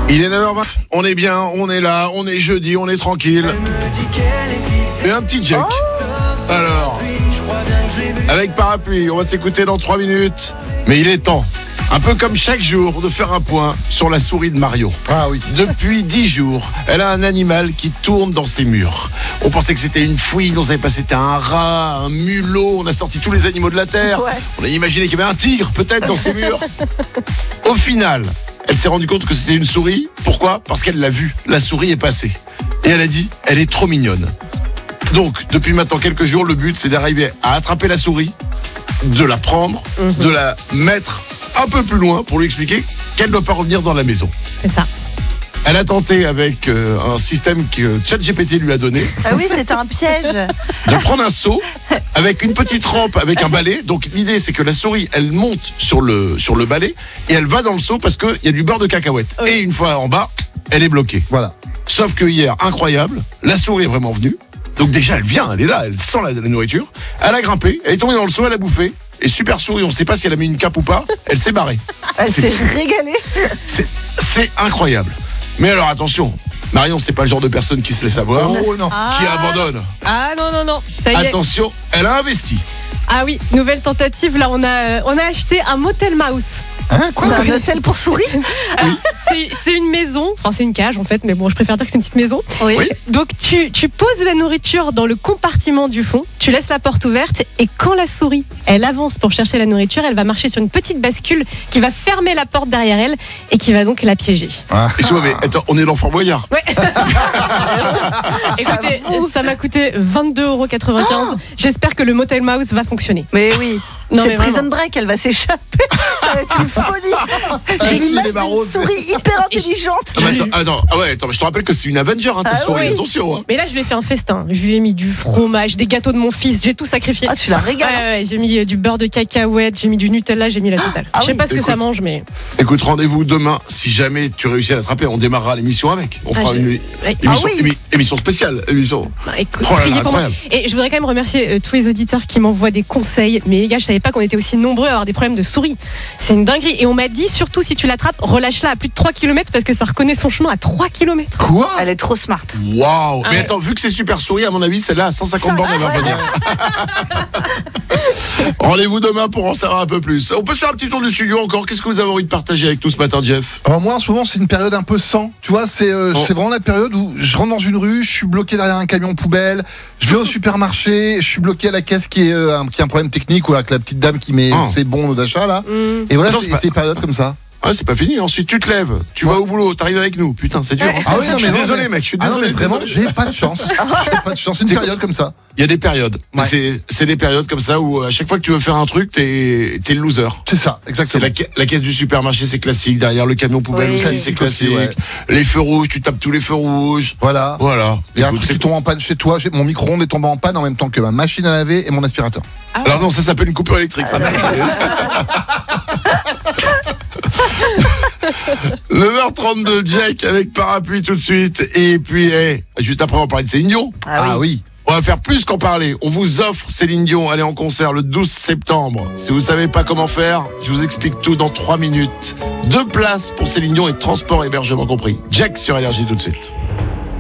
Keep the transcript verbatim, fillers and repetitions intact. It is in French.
Il est neuf heures vingt, on est bien, on est là, on est jeudi, on est tranquille. Et un petit Jack. Alors, avec parapluie, on va s'écouter dans trois minutes. Mais il est temps, un peu comme chaque jour, de faire un point sur la souris de Mario. Ah oui. Depuis dix jours, elle a un animal qui tourne dans ses murs. On pensait que c'était une fouine, on savait pas si c'était un rat, un mulot, on a sorti tous les animaux de la terre. Ouais. On a imaginé qu'il y avait un tigre, peut-être, dans ses murs. Au final, elle s'est rendue compte que c'était une souris. Pourquoi ? Parce qu'elle l'a vue. La souris est passée. Et elle a dit, elle est trop mignonne. Donc, depuis maintenant quelques jours, le but, c'est d'arriver à attraper la souris, de la prendre, mmh. de la mettre un peu plus loin pour lui expliquer qu'elle ne doit pas revenir dans la maison. C'est ça. Elle a tenté avec euh, un système que ChatGPT lui a donné. Ah oui, c'était un piège. De prendre un seau avec une petite rampe avec un balai. Donc l'idée, c'est que la souris, elle monte sur le, sur le balai et elle va dans le seau parce qu'il y a du beurre de cacahuète. Oui. Et une fois en bas, elle est bloquée. Voilà. Sauf que hier, incroyable, la souris est vraiment venue. Donc déjà, elle vient, elle est là, elle sent la, la nourriture. Elle a grimpé, elle est tombée dans le seau, elle a bouffé. Et super souris, on ne sait pas si elle a mis une cape ou pas, elle s'est barrée. Elle c'est s'est fou. régalée. C'est, c'est incroyable. Mais alors attention, Marion, c'est pas le genre de personne qui se laisse avoir, Oh non. Ah. qui abandonne. Ah non, non, non. Ça y est. Attention, elle a investi. Ah oui, nouvelle tentative. Là, on a, euh, on a acheté un motel mouse. Hein, quoi? C'est un hôtel pour souris. C'est, c'est une maison, enfin c'est une cage en fait, mais bon, je préfère dire que c'est une petite maison. Oui. Oui. Donc tu, tu poses la nourriture dans le compartiment du fond, tu laisses la porte ouverte et quand la souris, elle avance pour chercher la nourriture, elle va marcher sur une petite bascule qui va fermer la porte derrière elle et qui va donc la piéger. Ah. Excuse-moi, mais attends, on est dans Fort Boyard. Ouais. Écoutez, ça m'a coûté vingt-deux euros quatre-vingt-quinze. Oh. J'espère que le motel mouse va fonctionner. Mais oui. Non, c'est mais Prison vraiment. Break, elle va s'échapper. Ça va être une folie. Ah, J'ai si, l'image les maraudes. d'une souris hyper intelligente. Ah, bah, attends, attends, ah ouais, attends, je te rappelle que c'est une Avenger, hein, ta Ah souris, oui. attention. Hein. Mais là, je lui ai fait un festin. Je lui ai mis du fromage, des gâteaux de mon fils, j'ai tout sacrifié. Ah, tu la Ouais, régales. ouais, ouais, j'ai mis euh, du beurre de cacahuète, j'ai mis du Nutella, j'ai mis la totale. Ah je sais oui. pas ce que Écoute. ça mange, mais. Écoute, rendez-vous demain, si jamais tu réussis à l'attraper, on démarrera l'émission avec. On Ah, fera je- une Ouais. émission, Ah oui. émi- émission spéciale. Émission. Bah, écoute, Oh là là, priez pour moi. incroyable. Et je voudrais quand même remercier euh, tous les auditeurs qui m'envoient des conseils. Mais les gars, je savais pas qu'on était aussi nombreux à avoir des problèmes de souris. C'est une dinguerie. Et on m'a dit, surtout si tu l'attrapes, relâche-la à plus de trois kilomètres parce que ça reconnaît son chemin à trois kilomètres. Quoi? Elle est trop smart. Waouh! Ah Mais ouais. attends, vu que c'est super souris, à mon avis, celle-là a cent cinquante bornes, elle va revenir. Rendez-vous demain pour en savoir un peu plus. On peut se faire un petit tour du studio encore. Qu'est-ce que vous avez envie de partager avec nous ce matin, Jeff? Alors moi en ce moment c'est une période un peu sans. Tu vois, c'est euh, Oh. c'est vraiment la période où je rentre dans une rue, je suis bloqué derrière un camion poubelle, je vais au supermarché, je suis bloqué à la caisse qui est euh, un, qui a un problème technique ou avec la petite dame qui met Oh. ses bons d'achat là. Mmh. Et voilà, Attends, c'est c'est pas- c'est une période comme ça. Ah, c'est pas fini. Ensuite, tu te lèves, tu Ouais. vas au boulot, t'arrives avec nous. Putain, c'est dur. hein. Ah oui, non, je suis mais non, désolé, mais- mec, je suis Ah non, désolé. mais vraiment, désolé. j'ai pas de chance. J'ai pas de chance, c'est une C'est période comme ça. Il y a des périodes. Mais Ouais. C'est, c'est des périodes comme ça où à chaque fois que tu veux faire un truc, t'es, t'es le loser. C'est ça, C'est exactement. la, ca- la caisse du supermarché, c'est classique. Derrière le camion poubelle Oui. aussi, c'est Classique classique. aussi, ouais. Les feux rouges, tu tapes tous les feux rouges. Voilà. Voilà. Il y a un Écoute, truc c'est qui tombe en panne chez toi, j'ai- mon micro-ondes est tombé en panne en même temps que ma machine à laver et mon aspirateur. Alors non, ça s'appelle une coupure électrique, ça. neuf heures trente-deux, Jack avec parapluie tout de suite. Et puis, eh, juste après, on va parler de Céline Dion. Ah oui. On va faire plus qu'en parler. On vous offre Céline Dion, aller en concert le douze septembre. Si vous savez pas comment faire, je vous explique tout dans trois minutes. Deux places pour Céline Dion et transport et hébergement compris. Jack sur Énergie tout de suite.